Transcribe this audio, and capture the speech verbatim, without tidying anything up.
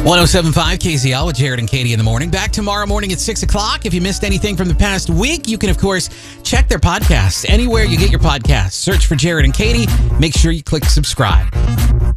one oh seven point five K Z L with Jared and Katie in the morning. Back tomorrow morning at six o'clock. If you missed anything from the past week, you can, of course, check their podcasts anywhere you get your podcasts. Search for Jared and Katie. Make sure you click subscribe.